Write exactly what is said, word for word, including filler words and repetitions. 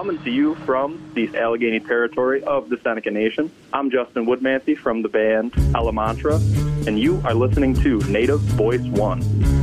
Coming to you from the Allegheny territory of the Seneca Nation, I'm Justin Woodmancy from the band Alamantra, and you are listening to Native Voice One.